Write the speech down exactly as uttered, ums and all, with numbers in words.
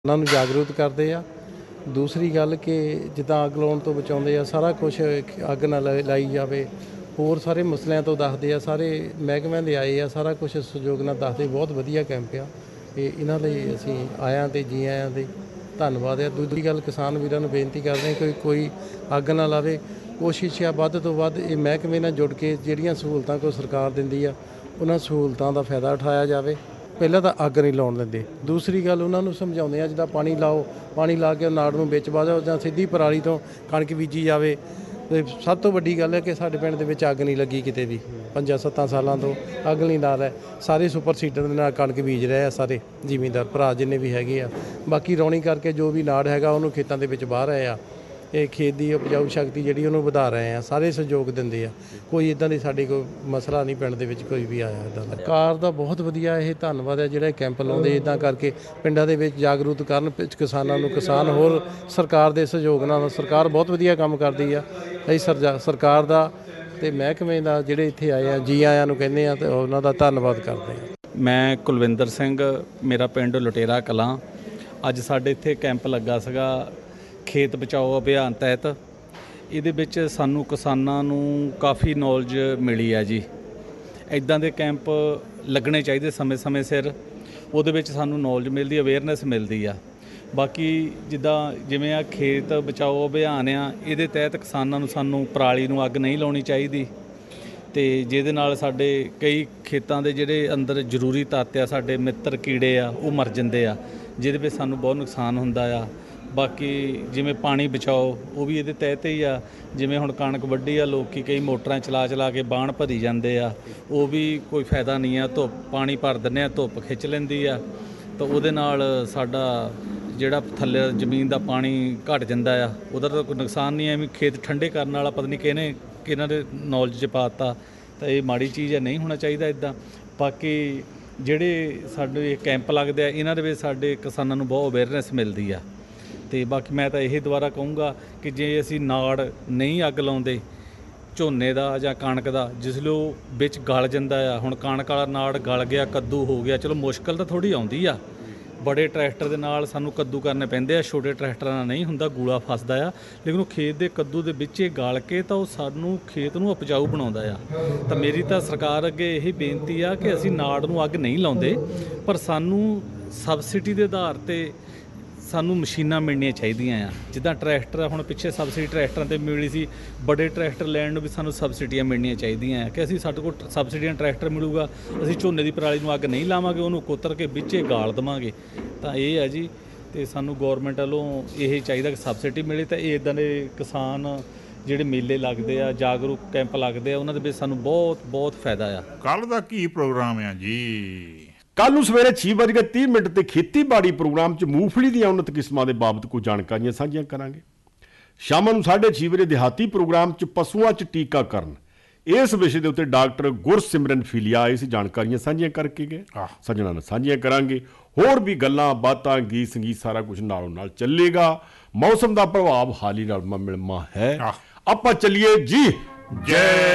ਉਹਨਾਂ ਨੂੰ ਜਾਗਰੂਕ ਕਰਦੇ ਆ। ਦੂਸਰੀ ਗੱਲ ਕਿ ਜਿੱਦਾਂ ਅੱਗ ਲਾਉਣ ਤੋਂ ਬਚਾਉਂਦੇ ਆ, ਸਾਰਾ ਕੁਛ ਅੱਗ ਨਾ ਲਾ ਲਾਈ ਜਾਵੇ। ਹੋਰ ਸਾਰੇ ਮਸਲਿਆਂ ਤੋਂ ਦੱਸਦੇ ਆ, ਸਾਰੇ ਮਹਿਕਮਿਆਂ ਦੇ ਆਏ ਆ, ਸਾਰਾ ਕੁਛ ਸਹਿਯੋਗ ਨਾਲ ਦੱਸਦੇ। ਬਹੁਤ ਵਧੀਆ ਕੈਂਪ ਆ ਇਹ, ਇਹਨਾਂ ਲਈ ਅਸੀਂ ਆਇਆਂ ਅਤੇ ਜੀ ਆਇਆਂ ਦੇ ਧੰਨਵਾਦ ਆ। ਦੂਜੀ ਗੱਲ ਕਿਸਾਨ ਵੀਰਾਂ ਨੂੰ ਬੇਨਤੀ ਕਰਦੇ ਕਿ ਕੋਈ ਅੱਗ ਨਾ ਲਾਵੇ। ਕੋਸ਼ਿਸ਼ ਆ ਵੱਧ ਤੋਂ ਵੱਧ ਇਹ ਮਹਿਕਮੇ ਨਾਲ ਜੁੜ ਕੇ ਜਿਹੜੀਆਂ ਸਹੂਲਤਾਂ ਕੋਈ ਸਰਕਾਰ ਦਿੰਦੀ ਆ, ਉਹਨਾਂ ਸਹੂਲਤਾਂ ਦਾ ਫਾਇਦਾ ਉਠਾਇਆ ਜਾਵੇ। ਪਹਿਲਾਂ ਤਾਂ ਅੱਗ ਨਹੀਂ ਲਾਉਣ ਦਿੰਦੇ। ਦੂਸਰੀ ਗੱਲ ਉਹਨਾਂ ਨੂੰ ਸਮਝਾਉਂਦੇ ਆ, ਜਿੱਦਾਂ ਪਾਣੀ ਲਾਓ, ਪਾਣੀ ਲਾ ਕੇ ਨਾੜ ਨੂੰ ਵਿੱਚ ਵਜਾ ਜਾਂ ਸਿੱਧੀ ਪਰਾਲੀ ਤੋਂ ਕਣਕ ਬੀਜੀ ਜਾਵੇ। ਅਤੇ ਸਭ ਤੋਂ ਵੱਡੀ ਗੱਲ ਹੈ ਕਿ ਸਾਡੇ ਪਿੰਡ ਦੇ ਵਿੱਚ ਅੱਗ ਨਹੀਂ ਲੱਗੀ ਕਿਤੇ ਵੀ। ਪੰਜਾਂ ਸੱਤਾਂ ਸਾਲਾਂ ਤੋਂ ਅੱਗ ਨਹੀਂ ਲਾ ਰਿਹਾ। ਸਾਰੇ ਸੁਪਰ ਸੀਡਰ ਦੇ ਨਾਲ ਕਣਕ ਬੀਜ ਰਹੇ ਆ, ਸਾਰੇ ਜ਼ਿਮੀਂਦਾਰ ਭਰਾ ਜਿੰਨੇ ਵੀ ਹੈਗੇ ਆ। ਬਾਕੀ ਰੌਣੀ ਕਰਕੇ ਜੋ ਵੀ ਨਾੜ ਹੈਗਾ ਉਹਨੂੰ ਖੇਤਾਂ ਦੇ ਵਿੱਚ ਵਾਹ ਰਹੇ ਆ। ਇਹ ਖੇਤ ਦੀ ਉਪਜਾਊ ਸ਼ਕਤੀ ਜਿਹੜੀ ਉਹਨੂੰ ਵਧਾ ਰਹੇ ਆ। ਸਾਰੇ ਸਹਿਯੋਗ ਦਿੰਦੇ ਆ। ਕੋਈ ਇੱਦਾਂ ਦੀ ਸਾਡੀ ਕੋਈ ਮਸਲਾ ਨਹੀਂ ਪਿੰਡ ਦੇ ਵਿੱਚ ਕੋਈ ਵੀ ਆਇਆ ਇੱਦਾਂ ਦਾ। ਸਰਕਾਰ ਦਾ ਬਹੁਤ ਵਧੀਆ ਇਹ ਧੰਨਵਾਦ ਹੈ ਜਿਹੜਾ ਕੈਂਪ ਲਾਉਂਦੇ। ਇੱਦਾਂ ਕਰਕੇ ਪਿੰਡਾਂ ਦੇ ਵਿੱਚ ਜਾਗਰੂਕ ਕਰਨ ਕਿਸਾਨਾਂ ਨੂੰ। ਕਿਸਾਨ ਹੋਰ ਸਰਕਾਰ ਦੇ ਸਹਿਯੋਗ ਨਾਲ, ਸਰਕਾਰ ਬਹੁਤ ਵਧੀਆ ਕੰਮ ਕਰਦੀ ਆ। ਅਸੀਂ ਸਰਜਾ ਸਰਕਾਰ ਦਾ ਅਤੇ ਮਹਿਕਮੇ ਦਾ ਜਿਹੜੇ ਇੱਥੇ ਆਏ ਆ, ਜੀ ਆਇਆਂ ਨੂੰ ਕਹਿੰਦੇ ਆ ਅਤੇ ਉਹਨਾਂ ਦਾ ਧੰਨਵਾਦ ਕਰਦੇ ਹਾਂ। ਮੈਂ ਕੁਲਵਿੰਦਰ ਸਿੰਘ, ਮੇਰਾ ਪਿੰਡ ਲੁਟੇਰਾ ਕਲਾਂ। ਅੱਜ ਸਾਡੇ ਇੱਥੇ ਕੈਂਪ ਲੱਗਾ ਸੀਗਾ ਖੇਤ ਬਚਾਓ ਅਭਿਆਨ ਤਹਿਤ। ਇਹਦੇ ਵਿੱਚ ਸਾਨੂੰ ਕਿਸਾਨਾਂ ਨੂੰ ਕਾਫੀ ਨੌਲੇਜ ਮਿਲੀ ਹੈ ਜੀ। ਇੱਦਾਂ ਦੇ ਕੈਂਪ ਲੱਗਣੇ ਚਾਹੀਦੇ ਸਮੇਂ ਸਮੇਂ ਸਿਰ। ਉਹਦੇ ਵਿੱਚ ਸਾਨੂੰ ਨੌਲੇਜ ਮਿਲਦੀ, ਅਵੇਅਰਨੈਸ ਮਿਲਦੀ ਆ। ਬਾਕੀ ਜਿੱਦਾਂ ਜਿਵੇਂ ਆ ਖੇਤ ਬਚਾਓ ਅਭਿਆਨ ਆ, ਇਹਦੇ ਤਹਿਤ ਕਿਸਾਨਾਂ ਨੂੰ ਸਾਨੂੰ ਪਰਾਲੀ ਨੂੰ ਅੱਗ ਨਹੀਂ ਲਾਉਣੀ ਚਾਹੀਦੀ। ਅਤੇ ਜਿਹਦੇ ਨਾਲ ਸਾਡੇ ਕਈ ਖੇਤਾਂ ਦੇ ਜਿਹੜੇ ਅੰਦਰ ਜ਼ਰੂਰੀ ਤੱਤ ਆ, ਸਾਡੇ ਮਿੱਤਰ ਕੀੜੇ ਆ, ਉਹ ਮਰ ਜਾਂਦੇ ਆ, ਜਿਹਦੇ ਵਿੱਚ ਸਾਨੂੰ ਬਹੁਤ ਨੁਕਸਾਨ ਹੁੰਦਾ ਆ। ਬਾਕੀ ਜਿਵੇਂ ਪਾਣੀ ਬਚਾਓ, ਉਹ ਵੀ ਇਹਦੇ ਤਹਿਤ ਹੀ ਆ। ਜਿਵੇਂ ਹੁਣ ਕਣਕ ਵੱਢੀ ਆ, ਲੋਕ ਕਈ ਮੋਟਰਾਂ ਚਲਾ ਚਲਾ ਕੇ ਬਾਣ ਭਰੀ ਜਾਂਦੇ ਆ, ਉਹ ਵੀ ਕੋਈ ਫਾਇਦਾ ਨਹੀਂ ਆ। ਧੁੱਪ ਪਾਣੀ ਭਰ ਦਿੰਦੇ ਆ, ਧੁੱਪ ਖਿੱਚ ਲੈਂਦੀ ਆ, ਤਾਂ ਉਹਦੇ ਨਾਲ ਸਾਡਾ ਜਿਹੜਾ ਥੱਲੇ ਜ਼ਮੀਨ ਦਾ ਪਾਣੀ ਘਟ ਜਾਂਦਾ ਆ। ਉਹਦਾ ਤਾਂ ਕੋਈ ਨੁਕਸਾਨ ਨਹੀਂ। ਐਵੇਂ ਖੇਤ ਠੰਡੇ ਕਰਨ ਵਾਲਾ ਪਤਾ ਨਹੀਂ ਕਿਹਨੇ ਕਿਹਨਾਂ ਦੇ ਨੌਲੇਜ 'ਚ ਪਾ ਤਾ, ਤਾਂ ਇਹ ਮਾੜੀ ਚੀਜ਼ ਹੈ, ਨਹੀਂ ਹੋਣਾ ਚਾਹੀਦਾ ਇੱਦਾਂ। ਬਾਕੀ ਜਿਹੜੇ ਸਾਡੇ ਕੈਂਪ ਲੱਗਦੇ ਆ, ਇਹਨਾਂ ਦੇ ਵਿੱਚ ਸਾਡੇ ਕਿਸਾਨਾਂ ਨੂੰ ਬਹੁਤ ਅਵੇਅਰਨੈਸ ਮਿਲਦੀ ਆ। ਅਤੇ ਬਾਕੀ ਮੈਂ ਤਾਂ ਇਹ ਦੁਬਾਰਾ ਕਹੂੰਗਾ ਕਿ ਜੇ ਅਸੀਂ ਨਾੜ ਨਹੀਂ ਅੱਗ ਲਾਉਂਦੇ ਝੋਨੇ ਦਾ ਜਾਂ ਕਣਕ ਦਾ, ਜਿਸ ਲਈ ਉਹ ਵਿੱਚ ਗਲ ਜਾਂਦਾ ਆ। ਹੁਣ ਕਣਕ ਵਾਲਾ ਨਾੜ ਗਲ ਗਿਆ, ਕੱਦੂ ਹੋ ਗਿਆ, ਚਲੋ ਮੁਸ਼ਕਿਲ ਤਾਂ ਥੋੜ੍ਹੀ ਆਉਂਦੀ ਆ। ਬੜੇ ਟਰੈਕਟਰ ਦੇ ਨਾਲ ਸਾਨੂੰ ਕੱਦੂ ਕਰਨੇ ਪੈਂਦੇ ਆ, ਛੋਟੇ ਟਰੈਕਟਰਾਂ ਨਾਲ ਨਹੀਂ ਹੁੰਦਾ, ਗੂਲਾ ਫਸਦਾ ਆ। ਲੇਕਿਨ ਉਹ ਖੇਤ ਦੇ ਕੱਦੂ ਦੇ ਵਿੱਚ ਗਲ ਕੇ ਤਾਂ ਉਹ ਸਾਨੂੰ ਖੇਤ ਨੂੰ ਉਪਜਾਊ ਬਣਾਉਂਦਾ ਆ। ਤਾਂ ਮੇਰੀ ਤਾਂ ਸਰਕਾਰ ਅੱਗੇ ਇਹ ਬੇਨਤੀ ਆ ਕਿ ਅਸੀਂ ਨਾੜ ਨੂੰ ਅੱਗ ਨਹੀਂ ਲਾਉਂਦੇ, ਪਰ ਸਾਨੂੰ ਸਬਸਿਡੀ ਦੇ ਆਧਾਰ 'ਤੇ ਸਾਨੂੰ ਮਸ਼ੀਨਾਂ ਮਿਲਣੀਆਂ ਚਾਹੀਦੀਆਂ ਆ। ਜਿੱਦਾਂ ਟਰੈਕਟਰ ਹੁਣ ਪਿੱਛੇ ਸਬਸਿਡੀ ਟਰੈਕਟਰਾਂ 'ਤੇ ਮਿਲੀ ਸੀ, ਬੜੇ ਟਰੈਕਟਰ ਲੈਣ ਨੂੰ ਵੀ ਸਾਨੂੰ ਸਬਸਿਡੀਆਂ ਮਿਲਣੀਆਂ ਚਾਹੀਦੀਆਂ ਆ ਕਿ ਅਸੀਂ ਸਾਡੇ ਕੋਲ ਸਬਸਿਡੀਆਂ ਟਰੈਕਟਰ ਮਿਲੂਗਾ, ਅਸੀਂ ਝੋਨੇ ਦੀ ਪਰਾਲੀ ਨੂੰ ਅੱਗ ਨਹੀਂ ਲਾਵਾਂਗੇ, ਉਹਨੂੰ ਕੁਤਰ ਕੇ ਵਿੱਚੇ ਗਾਲ ਦੇਵਾਂਗੇ। ਤਾਂ ਇਹ ਹੈ ਜੀ। ਅਤੇ ਸਾਨੂੰ ਗੌਰਮੈਂਟ ਵੱਲੋਂ ਇਹ ਚਾਹੀਦਾ ਕਿ ਸਬਸਿਡੀ ਮਿਲੇ। ਤਾਂ ਇਹ ਇੱਦਾਂ ਦੇ ਕਿਸਾਨ ਜਿਹੜੇ ਮੇਲੇ ਲੱਗਦੇ ਆ, ਜਾਗਰੂਕ ਕੈਂਪ ਲੱਗਦੇ ਆ, ਉਹਨਾਂ ਦੇ ਵਿੱਚ ਸਾਨੂੰ ਬਹੁਤ ਬਹੁਤ ਫਾਇਦਾ ਆ। ਕੱਲ੍ਹ ਦਾ ਕੀ ਪ੍ਰੋਗਰਾਮ ਆ ਜੀ? ਕੱਲ੍ਹ ਨੂੰ ਸਵੇਰੇ ਛੇ ਵੱਜ ਕੇ ਤੀਹ ਮਿੰਟ 'ਤੇ ਖੇਤੀਬਾੜੀ ਪ੍ਰੋਗਰਾਮ 'ਚ ਮੂੰਗਫਲੀ ਦੀਆਂ ਉੱਨਤ ਕਿਸਮਾਂ ਦੇ ਬਾਬਤ ਕੁਝ ਜਾਣਕਾਰੀਆਂ ਸਾਂਝੀਆਂ ਕਰਾਂਗੇ। ਸ਼ਾਮਾਂ ਨੂੰ ਸਾਢੇ ਛੇ ਵਜੇ ਦਿਹਾਤੀ ਪ੍ਰੋਗਰਾਮ 'ਚ ਪਸ਼ੂਆਂ 'ਚ ਟੀਕਾਕਰਨ, ਇਸ ਵਿਸ਼ੇ ਦੇ ਉੱਤੇ ਡਾਕਟਰ ਗੁਰਸਿਮਰਨ ਫਿਲੀਆ ਇਸ ਜਾਣਕਾਰੀਆਂ ਸਾਂਝੀਆਂ ਕਰਕੇ ਗਏ। ਸੱਜਣਾਂ ਨਾਲ ਸਾਂਝੀਆਂ ਕਰਾਂਗੇ। ਹੋਰ ਵੀ ਗੱਲਾਂ ਬਾਤਾਂ, ਗੀਤ ਸੰਗੀਤ, ਸਾਰਾ ਕੁਝ ਨਾਲੋਂ ਨਾਲ ਚੱਲੇਗਾ। ਮੌਸਮ ਦਾ ਪ੍ਰਭਾਵ ਹਾਲੀ ਨਾਲ ਮਿਲਮਾ ਹੈ। ਆਪਾਂ ਚੱਲੀਏ ਜੀ। ਜੈ